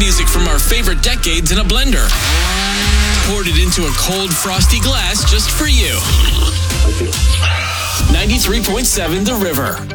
music from our favorite decades in a blender. Poured it into a cold, frosty glass just for you. 93.7 The River.